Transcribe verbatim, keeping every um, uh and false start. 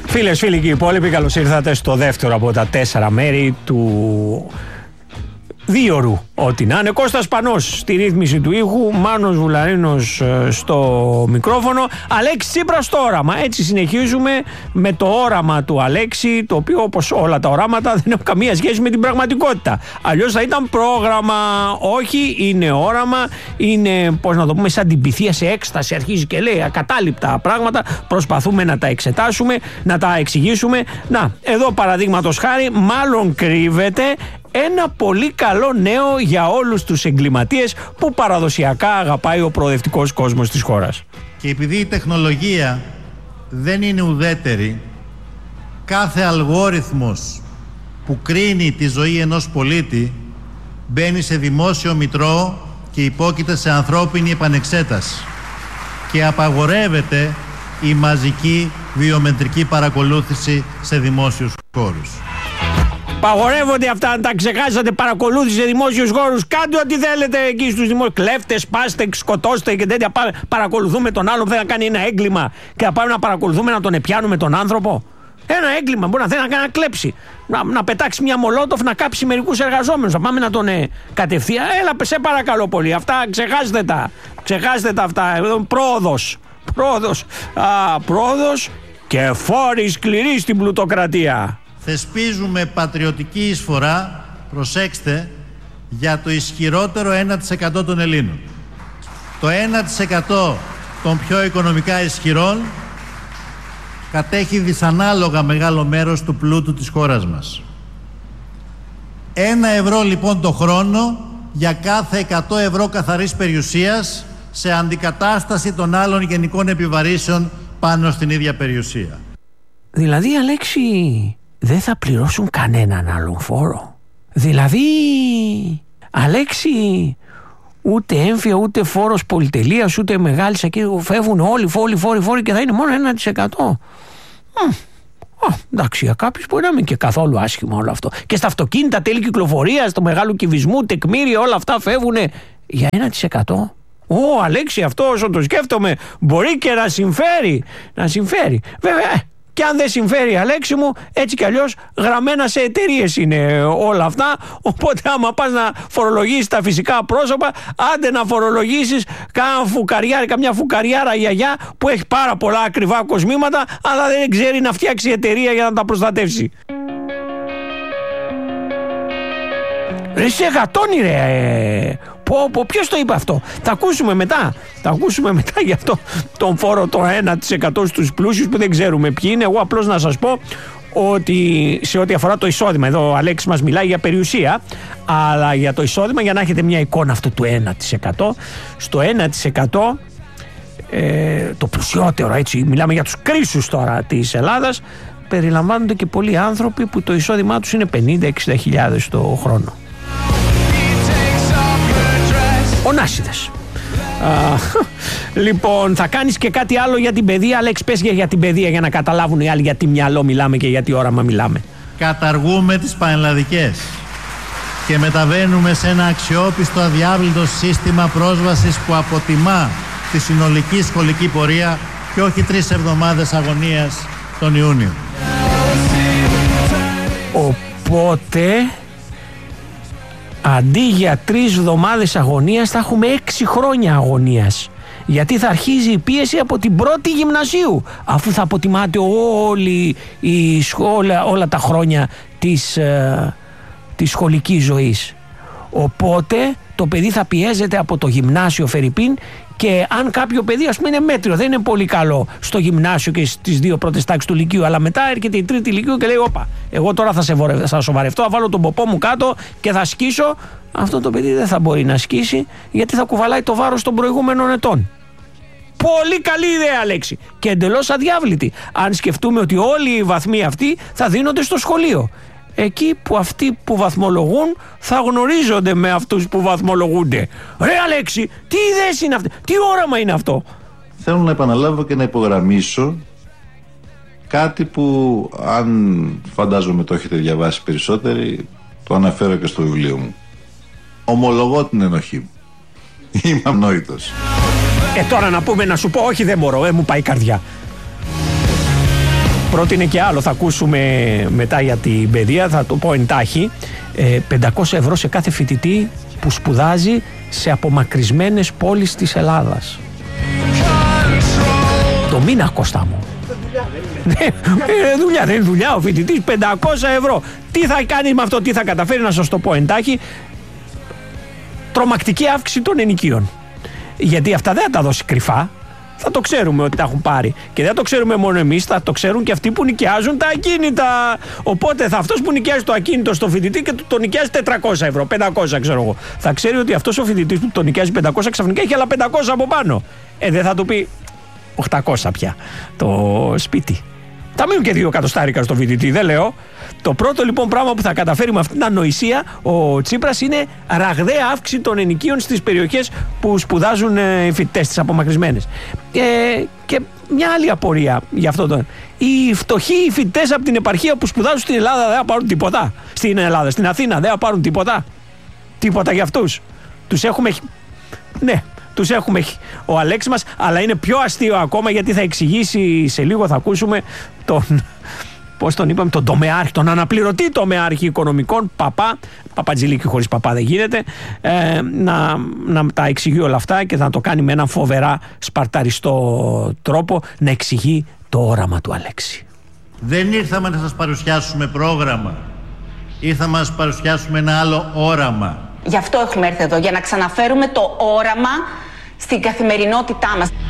Φίλες, φίλοι και οι υπόλοιποι, καλώς ήρθατε στο δεύτερο από τα τέσσερα μέρη του δίωρου. Ό,τι να είναι. Κώστας Πανός στη ρύθμιση του ήχου, Μάνος Βουλαρίνος στο μικρόφωνο, Αλέξης Τσίπρας στο όραμα. Έτσι συνεχίζουμε με το όραμα του Αλέξη, το οποίο όπως όλα τα οράματα δεν έχουν καμία σχέση με την πραγματικότητα. Αλλιώς θα ήταν πρόγραμμα. Όχι, είναι όραμα, είναι, πώς να το πούμε, σαν την πυθία σε έκσταση. Αρχίζει και λέει ακατάληπτα πράγματα. Προσπαθούμε να τα εξετάσουμε, να τα εξηγήσουμε. Να, εδώ παραδείγματος χάρη, μάλλον κρύβεται ένα πολύ καλό νέο για όλους τους εγκληματίες που παραδοσιακά αγαπάει ο προοδευτικός κόσμος της χώρας. Και επειδή η τεχνολογία δεν είναι ουδέτερη, κάθε αλγόριθμος που κρίνει τη ζωή ενός πολίτη μπαίνει σε δημόσιο μητρό και υπόκειται σε ανθρώπινη επανεξέταση και απαγορεύεται η μαζική βιομετρική παρακολούθηση σε δημόσιους χώρους. Παγορεύονται αυτά, αν τα ξεχάσατε, παρακολούθηση σε δημόσιους χώρους. Κάντε ό,τι θέλετε εκεί στους δημόσιους. Κλέφτες, πάστε, σκοτώστε και τέτοια. Παρακολουθούμε τον άλλο που θέλει να κάνει ένα έγκλημα και να πάμε να παρακολουθούμε να τον επιάνουμε τον άνθρωπο. Ένα έγκλημα μπορεί να θέλει να κάνει να κλέψει. Να, να πετάξει μια μολότοφ, να κάψει μερικούς εργαζόμενους. Να πάμε να τον ε, κατευθείαν. Έλα, σε παρακαλώ πολύ. Αυτά ξεχάστε τα. Ξεχάστε τα αυτά. Πρόοδος. Πρόοδος. Α, πρόοδος και φόροι σκληροί στην πλουτοκρατία. Θεσπίζουμε πατριωτική εισφορά, προσέξτε, για το ισχυρότερο ένα τοις εκατό των Ελλήνων. Το ένα τοις εκατό των πιο οικονομικά ισχυρών κατέχει δυσανάλογα μεγάλο μέρος του πλούτου της χώρας μας. Ένα ευρώ λοιπόν το χρόνο για κάθε εκατό ευρώ καθαρής περιουσίας σε αντικατάσταση των άλλων γενικών επιβαρύσεων πάνω στην ίδια περιουσία. Δηλαδή, Αλέξη, δεν θα πληρώσουν κανέναν άλλον φόρο. Δηλαδή, Αλέξη, ούτε έμφυα, ούτε φόρος πολυτελείας, ούτε μεγάλης ακίνητος. Φεύγουν όλοι, φόροι, φόροι, φόροι και θα είναι μόνο ένα τοις εκατό. Α, εντάξει, για κάποιους μπορεί να μην είναι και καθόλου άσχημα όλο αυτό. Και στα αυτοκίνητα, τέλη κυκλοφορίας, στο μεγάλο κυβισμού, τεκμήρια, όλα αυτά φεύγουν για ένα τοις εκατό. Ω, Αλέξη, αυτό όσο το σκέφτομαι μπορεί και να συμφέρει. Να συμφέρει. Βέβαια, και αν δεν συμφέρει, Αλέξη μου, έτσι κι αλλιώς γραμμένα σε εταιρείες είναι όλα αυτά. Οπότε άμα πας να φορολογήσεις τα φυσικά πρόσωπα, άντε να φορολογήσεις κάμια φουκαριάρα, καμιά φουκαριάρα γιαγιά που έχει πάρα πολλά ακριβά κοσμήματα, αλλά δεν ξέρει να φτιάξει εταιρεία για να τα προστατεύσει. Ρε σε γατώνει ρε. Ε. Πω, πω, ποιος το είπε αυτό? Θα ακούσουμε μετά. Θα ακούσουμε μετά για αυτό τον φόρο το ένα τοις εκατό στους πλούσιους που δεν ξέρουμε ποιοι είναι. Εγώ απλώς να σας πω ότι σε ό,τι αφορά το εισόδημα, εδώ ο Αλέξης μας μιλάει για περιουσία, αλλά για το εισόδημα, για να έχετε μια εικόνα αυτού του ένα τοις εκατό, στο ένα τοις εκατό ε, το πλουσιότερο, έτσι, μιλάμε για τους κρίσους τώρα της Ελλάδας, περιλαμβάνονται και πολλοί άνθρωποι που το εισόδημά τους είναι πενήντα με εξήντα χιλιάδες το χρόνο. Ονάσιδες. Λοιπόν, θα κάνεις και κάτι άλλο για την παιδεία, Αλέξη, πες για, για την παιδεία για να καταλάβουν οι άλλοι γιατί μυαλό μιλάμε και γιατί όραμα μιλάμε. Καταργούμε τις πανελλαδικές και μεταβαίνουμε σε ένα αξιόπιστο αδιάβλητο σύστημα πρόσβασης που αποτιμά τη συνολική σχολική πορεία και όχι τρεις εβδομάδες αγωνίας τον Ιούνιο. Οπότε, αντί για τρεις εβδομάδες αγωνίας θα έχουμε έξι χρόνια αγωνίας. Γιατί θα αρχίζει η πίεση από την πρώτη γυμνασίου, αφού θα αποτιμάται όλη η σχόλα, όλα τα χρόνια της, ε, της σχολικής ζωής. Οπότε το παιδί θα πιέζεται από το γυμνάσιο φερρυπίν, και αν κάποιο παιδί, ας πούμε, είναι μέτριο, δεν είναι πολύ καλό στο γυμνάσιο και στις δύο πρώτες τάξεις του λυκείου, αλλά μετά έρχεται η τρίτη λυκείου και λέει: όπα, εγώ τώρα θα, σε βορε... θα σοβαρευτώ, θα βάλω τον ποπό μου κάτω και θα σκίσω. Αυτό το παιδί δεν θα μπορεί να σκίσει, γιατί θα κουβαλάει το βάρος των προηγούμενων ετών. Πολύ καλή ιδέα, Αλέξη. Και εντελώς αδιάβλητη, αν σκεφτούμε ότι όλοι οι βαθμοί αυτοί θα δίνονται στο σχολείο. Εκεί που αυτοί που βαθμολογούν θα γνωρίζονται με αυτούς που βαθμολογούνται. Ρε Αλέξη, τι ιδέες είναι αυτές, τι όραμα είναι αυτό? Θέλω να επαναλάβω και να υπογραμμίσω κάτι που, αν φαντάζομαι το έχετε διαβάσει περισσότεροι, το αναφέρω και στο βιβλίο μου. Ομολογώ την ενοχή μου. Είμαι ανόητος. Ε, τώρα να πούμε, να σου πω, όχι δεν μπορώ, ε, μου πάει η καρδιά. πρότεινε και άλλο, θα ακούσουμε μετά για την παιδεία, θα το πω εντάχει. ε, πεντακόσια ευρώ σε κάθε φοιτητή που σπουδάζει σε απομακρυσμένες πόλεις της Ελλάδας. Το μήνα, Κώστα μου. Δουλειά, δεν είναι δουλειά ο φοιτητής. Πεντακόσια ευρώ. Τι θα κάνει με αυτό, τι θα καταφέρει, να σας το πω εντάχει. Τρομακτική αύξηση των ενοικίων. Γιατί αυτά δεν θα τα δώσει κρυφά. Θα το ξέρουμε ότι τα έχουν πάρει. Και δεν το ξέρουμε μόνο εμείς, θα το ξέρουν και αυτοί που νοικιάζουν τα ακίνητα. Οπότε θα αυτός που νοικιάζει το ακίνητο στο φοιτητή και το νοικιάζει τετρακόσια ευρώ, πεντακόσια ξέρω εγώ, θα ξέρει ότι αυτός ο φοιτητής που το νοικιάζει πεντακόσια ξαφνικά έχει άλλα πεντακόσια από πάνω. Ε, δεν θα του πει οκτακόσια πια το σπίτι. Θα μείνουν και δύο εκατοστάρικα στο φοιτητή, δεν λέω. Το πρώτο λοιπόν πράγμα που θα καταφέρει με αυτήν την ανοησία ο Τσίπρας είναι ραγδαία αύξηση των ενοικίων στις περιοχές που σπουδάζουν οι φοιτητές, τις απομακρυσμένες. Ε, και μια άλλη απορία για αυτό το. Οι φτωχοί οι φοιτητές από την επαρχία που σπουδάζουν στην Ελλάδα δεν θα πάρουν τίποτα. Στην Ελλάδα, στην Αθήνα δεν θα πάρουν τίποτα. Τίποτα για αυτούς. Τους έχουμε. Ναι. Τους έχουμε ο Αλέξης μας, αλλά είναι πιο αστείο ακόμα γιατί θα εξηγήσει σε λίγο, θα ακούσουμε τον, πώς τον είπαμε, τον τομεάρχη, τον αναπληρωτή τομεάρχη οικονομικών, Παπά, Παπατζηλίκη χωρίς Παπά δεν γίνεται, ε, να, να τα εξηγεί όλα αυτά και να το κάνει με έναν φοβερά σπαρταριστό τρόπο, να εξηγεί το όραμα του Αλέξη. Δεν ήρθαμε να σας παρουσιάσουμε πρόγραμμα, ήρθαμε να σας παρουσιάσουμε ένα άλλο όραμα. Γι' αυτό έχουμε έρθει εδώ, για να ξαναφέρουμε το όραμα στην καθημερινότητά μας.